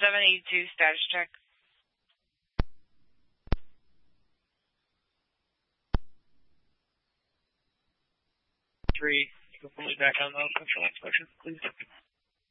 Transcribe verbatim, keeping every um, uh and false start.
seven eighty-two, status check. Three, you can pull me back on the control inspection, please.